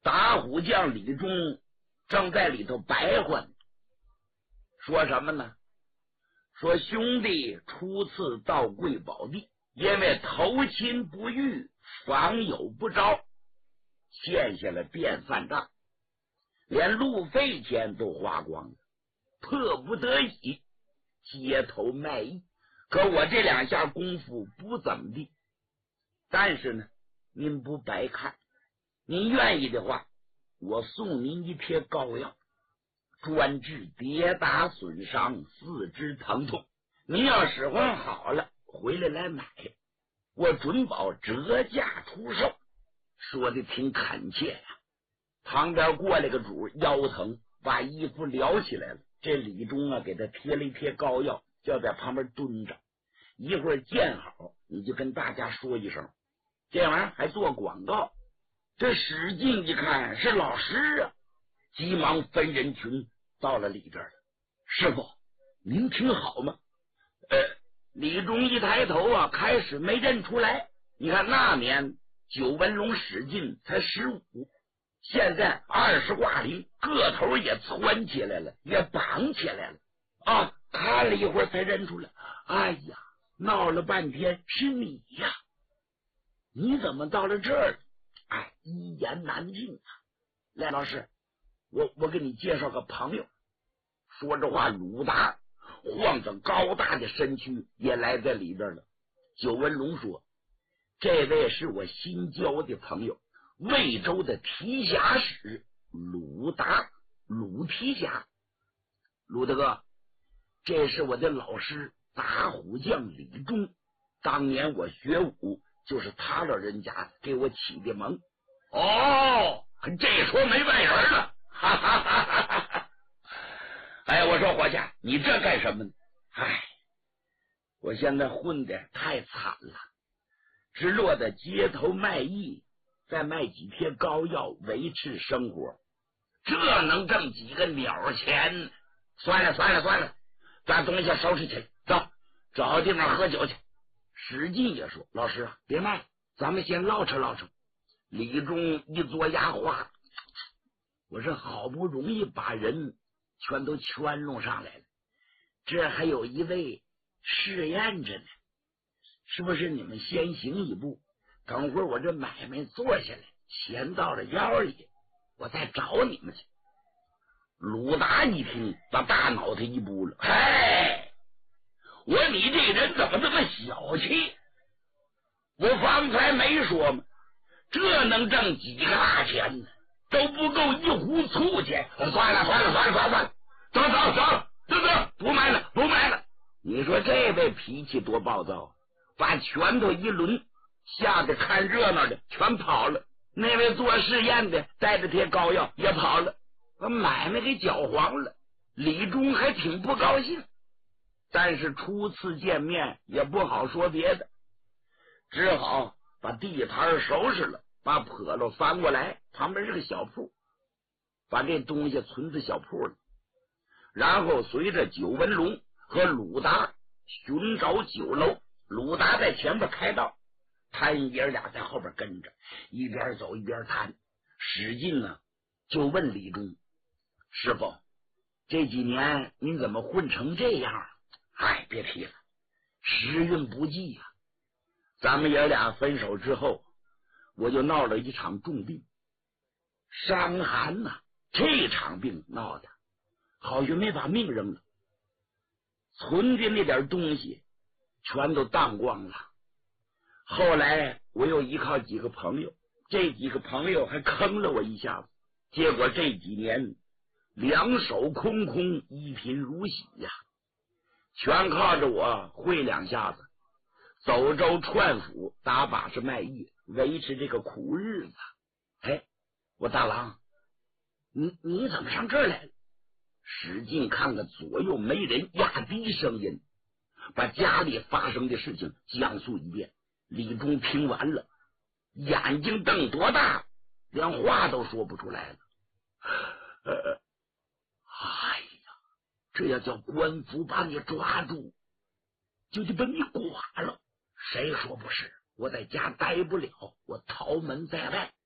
打虎将李忠正在里头白话，说什么呢？说兄弟初次到贵宝地，因为投亲不遇，访友不着，欠下了电饭账，连路费钱都花光了，迫不得已街头卖艺。可我这两下功夫不怎么地，但是呢，您不白看，您愿意的话，我送您一贴膏药，专治跌打损伤、四肢疼痛。您要使唤好了，回来买，我准保折价出售。说的挺恳切呀。旁边过来个主，腰疼，把衣服撩起来了。这李忠啊，给他贴了一贴膏药，就在旁边蹲着。一会儿见好，你就跟大家说一声，这玩意儿还做广告。这使劲一看是老师啊，急忙分人群到了里边了。师傅，您听好吗？李忠一抬头啊，开始没认出来。你看那年九纹龙使劲才15，现在20挂零，个头也蹿起来了，也绑起来了啊！看了一会儿才认出来，哎呀，闹了半天是你呀！你怎么到了这儿？哎，一言难尽啊！赖老师，我给你介绍个朋友。说这话，鲁达晃着高大的身躯也来在里边了。九纹龙说，这位是我新交的朋友，魏州的提辖使鲁达，鲁提辖。鲁大哥，这是我的老师打虎将李忠，当年我学武就是他老人家给我起的蒙。哦，这说没外人了，哈哈哈哈哈！哎，我说伙计，你这干什么呢？哎，我现在混的太惨了，只落在街头卖艺，再卖几贴膏药维持生活，这能挣几个鸟钱？算了，把东西收拾起来，走，找地方喝酒去。史进也说，老师啊，别卖，咱们先唠扯唠扯。李忠一嘬牙花，我是好不容易把人全都圈弄上来了，这还有一位试验着呢，是不是你们先行一步，等会儿我这买卖做下来，钱到了腰里，我再找你们去。鲁达一听，把大脑袋一拨了，嘿，我你这人怎么这么小气？我方才没说吗？这能挣几个大钱呢？都不够一壶醋钱。算了，走，不卖了。你说这位脾气多暴躁，把拳头一抡，吓得看热闹的全跑了。那位做试验的带着贴膏药也跑了，把买卖给搅黄了。李忠还挺不高兴，但是初次见面也不好说别的，只好把地摊收拾了，把笸箩翻过来，旁边是个小铺，把这东西存在小铺里，然后随着九纹龙和鲁达寻找酒楼。鲁达在前边开道，摊爷俩在后边跟着，一边走一边谈。史进呢就问李忠，师傅，这几年您怎么混成这样？哎，别提了，时运不济呀。咱们爷俩分手之后，我就闹了一场重病，伤寒呐。这场病闹的好像没把命扔了，存的那点东西全都当光了。后来我又依靠几个朋友，这几个朋友还坑了我一下子，结果这几年两手空空，一贫如洗呀，全靠着我会两下子，走州串府，打把式卖艺，维持这个苦日子。哎，我大郎，你怎么上这儿来了？使劲看看左右没人，压低声音把家里发生的事情讲述一遍。李忠听完了，眼睛瞪多大，连话都说不出来了。哎呀，这要叫官府把你抓住，就得把你剐了。谁说不是？我在家待不了，我逃门在外，